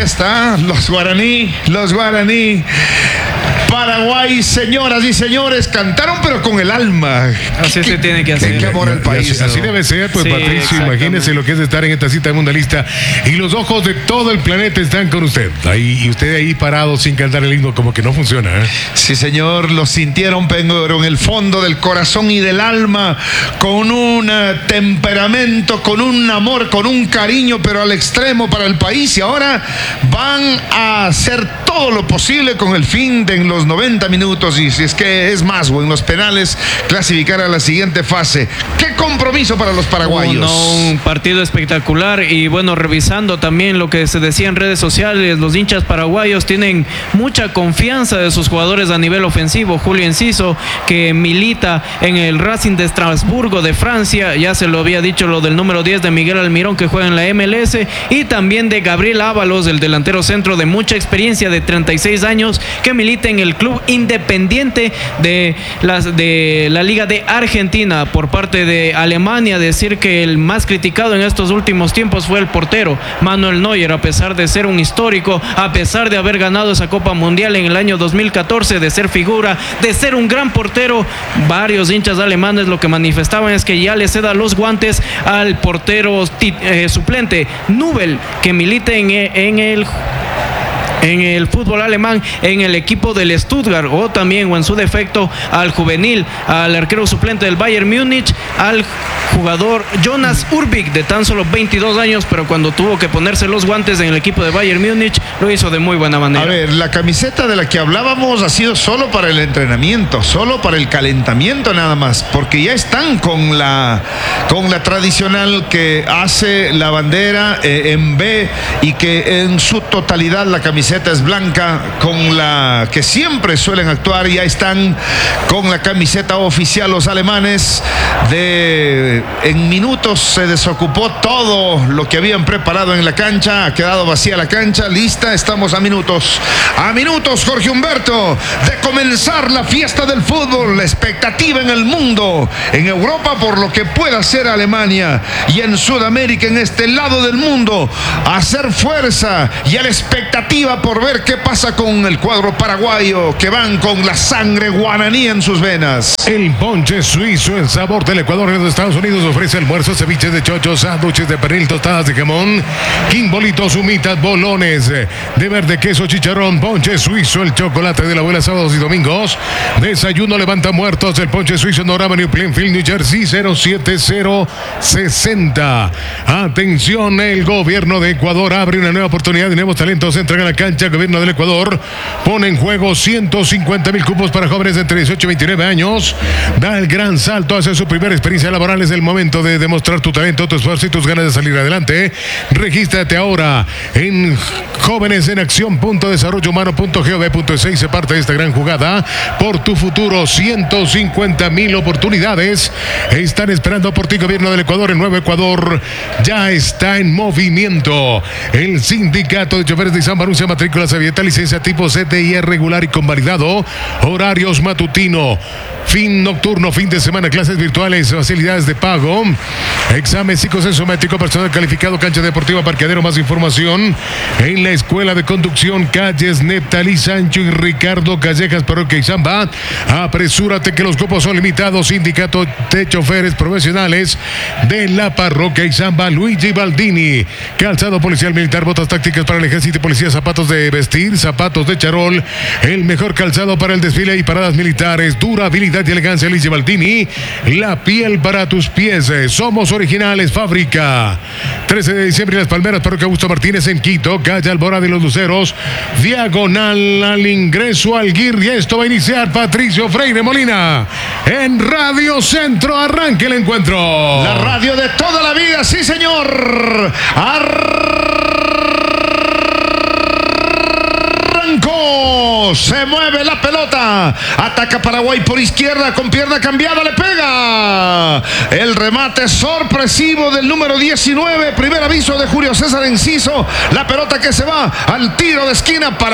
está, los guaraní. Paraguay, señoras y señores, cantaron pero con el alma. Así se tiene que hacer. Qué amor al país. Así debe ser, pues, sí, Patricio, imagínese lo que es estar en esta cita mundialista y los ojos de todo el planeta están con usted. Y usted ahí parado sin cantar el himno, como que no funciona, ¿eh? Sí, señor, lo sintieron, pero en el fondo del corazón y del alma, con un temperamento, con un amor, con un cariño, pero al extremo para el país. Y ahora van a hacer todo lo posible con el fin de en los 90 minutos, y si es que es más, o en los penales, clasificar a la siguiente fase. ¡Qué compromiso para los paraguayos! Un partido espectacular. Y bueno, revisando también lo que se decía en redes sociales, los hinchas paraguayos tienen mucha confianza de sus jugadores a nivel ofensivo. Julio Enciso, que milita en el Racing de Estrasburgo de Francia, ya se lo había dicho lo del número 10 de Miguel Almirón, que juega en la MLS, y también de Gabriel Ábalos, el delantero centro de mucha experiencia, de 36 años, que milita en el club Independiente de la Liga de Argentina. Por parte de Alemania, decir que el más criticado en estos últimos tiempos fue el portero Manuel Neuer, a pesar de ser un histórico, a pesar de haber ganado esa Copa Mundial en el año 2014, de ser figura, de ser un gran portero. Varios hinchas alemanes lo que manifestaban es que ya le ceda los guantes al portero suplente Nubel, que milita en el fútbol alemán, en el equipo del Stuttgart, o también, o en su defecto, al juvenil, al arquero suplente del Bayern Múnich, al jugador Jonas Urbik, de tan solo 22 años, pero cuando tuvo que ponerse los guantes en el equipo de Bayern Múnich, lo hizo de muy buena manera. A ver, la camiseta de la que hablábamos ha sido solo para el entrenamiento, solo para el calentamiento nada más, porque ya están con la tradicional que hace la bandera en B, y que en su totalidad la camiseta es blanca, con la que siempre suelen actuar. Ya están con la camiseta oficial los alemanes. En minutos se desocupó todo lo que habían preparado en la cancha, ha quedado vacía la cancha, lista. Estamos a minutos, Jorge Humberto, de comenzar la fiesta del fútbol. La expectativa en el mundo, en Europa por lo que pueda hacer Alemania, y en Sudamérica, en este lado del mundo, hacer fuerza, y a la expectativa por ver qué pasa con el cuadro paraguayo, que van con la sangre guaraní en sus venas. El ponche suizo, el sabor del Ecuador en los Estados Unidos, ofrece almuerzos, ceviches de chocho, sándwiches de pernil, tostadas de jamón, quimbolitos, humitas, bolones de verde, queso, chicharrón. Ponche suizo, el chocolate de la abuela, sábados y domingos. Desayuno levanta muertos, el ponche suizo, North Avenue, Plainfield, New Jersey, 07060. Atención, el gobierno de Ecuador abre una nueva oportunidad y nuevos talentos entran a la cancha. Gobierno del Ecuador pone en juego 150,000 cupos para jóvenes de entre 18 y 29 años. Da el gran salto hacia su primera experiencia laboral. Es el momento de demostrar tu talento, tu esfuerzo y tus ganas de salir adelante. Regístrate ahora en jovenesenaccion.desarrollohumano.gov.es y se parte de esta gran jugada por tu futuro. 150,000 oportunidades están esperando por ti. Gobierno del Ecuador. El nuevo Ecuador ya está en movimiento. El sindicato de choferes de Izamba anuncia matrículas abiertas, licencia tipo CTI regular y convalidado, horarios matutino, fin nocturno, fin de semana, clases virtuales, facilidades de pago, examen psicosensométrico, personal calificado, cancha deportiva, parqueadero. Más información en la Escuela de Conducción, calles Neptalí Sancho y Ricardo Callejas, Parroquia Izamba. Apresúrate que los cupos son limitados. Sindicato de choferes profesionales de la Parroquia Izamba. Luigi Baldini, calzado policial militar, botas tácticas para el ejército y policía, zapatos de vestir, zapatos de charol, el mejor calzado para el desfile y paradas militares, durabilidad y elegancia. Luigi Baldini, la piel para tus pies. Somos originales, fábrica. 13 de diciembre, Las Palmeras, Parroquia Augusto Martínez en Quito, calle Alborada de los Luceros, diagonal al ingreso al GIR. Y esto va a iniciar Patricio Freire Molina en Radio Centro. Arranque el encuentro. La radio de toda la vida, sí señor. Se mueve la pelota, ataca Paraguay por izquierda, con pierna cambiada, le pega el remate sorpresivo del número 19, primer aviso de Julio César Enciso, la pelota que se va al tiro de esquina para